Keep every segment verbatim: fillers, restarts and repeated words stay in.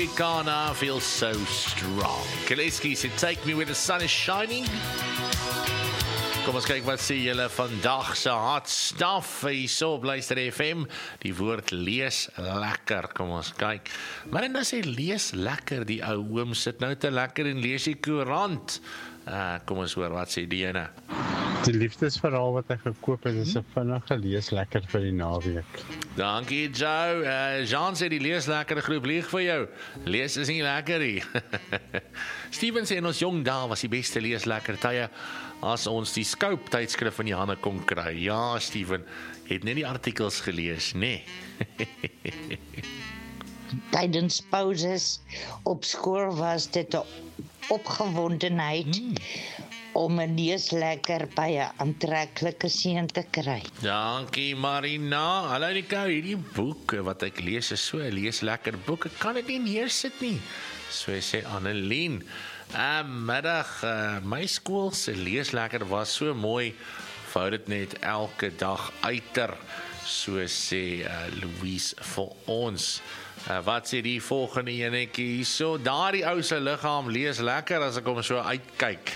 Ghana feels so strong. Kaleski said, take me where the sun is shining. Kom ons kyk wat sê julle vandag se hot stuff hier so op Luister F M. Die woord lees lekker. Kom ons kyk. Maar en dan sê lees lekker, die ou oom sit nou te lekker en lees die koerant. Uh, kom ons hoor wat sê die ene. Die liefdesverhaal wat ek gekoop het is 'n vinnige lees lekker vir die naweek. Dankie Joe. Uh, Jean sê die lees lekker groep lieg vir jou. Lees is nie lekker nie. Steven sê in ons jong dae was die beste lees lekker tye as ons die Scope tydskrif in die hande kon kry. Ja, Steven, het net die artikels gelees, nê? Nee. Tydens pauses op skool was dit 'n opgewondenheid hmm. om 'n leeslekker by 'n aantreklike seun te kry. Dankie Marina. Hallo Nico, hierdie boek wat ek lees is so 'n leeslekker boek. Ek kan dit nie neersit nie. So sê Annelien. Uh, middag, uh, my skool se leeslekker was so mooi. Vou dit net elke dag uiter. So sê uh, Louise vir ons. Uh, wat sê die volgende enetjie? So daardie ou se liggaam lees lekker as ek hom so uitkyk.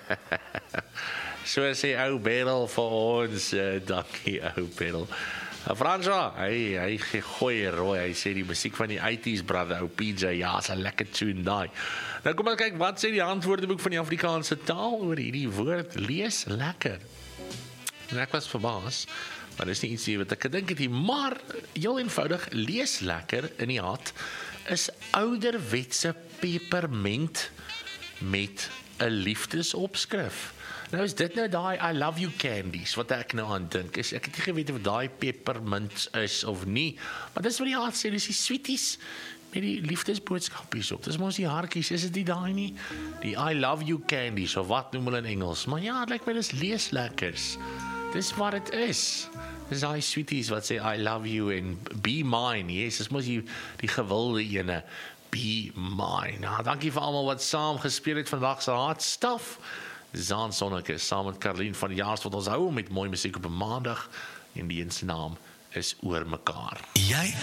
So sê ou Beryl vir ons. Uh, dankie ou Beryl. Uh, Franswa, hy hy gee goeie rooi. Hy sê die musiek van die eighties brother, ou P J, ja, is 'n lekker tune daai. Nou kom ons kyk wat sê die antwoordeboek van die Afrikaanse taal oor hierdie woord lees lekker. En ek was verbaas. Maar dis nie iets wat ek gedink het nie, maar heel eenvoudig, lees lekker in die hart is ouderwetse peperment met 'n liefdesopskrif. Nou is dit nou daai I love you candies wat ek nou aan dink. Is ek het nie geweet of daai peppermint is of nie, maar dis wat die hart sê, dis die sweeties met die liefdesboodskapies op. Dis mos die hartjies, is dit nie daai nie? Die I love you candies of wat noem hulle in Engels. Maar ja, dit lyk my dis lees lekkers. Dis wat dit is. Dis daai sweeties wat sê I love you en be mine. Yes, dis mos die, die gewilde ene. Be mine. Nou, dankie vir almal wat saam gespeel het vandag se hot stuff. Zaan Sonneke saam met Caroline van die Jaars wat ons hou met mooi musiek op 'n maandag en die een se naam is Oor mekaar. Jy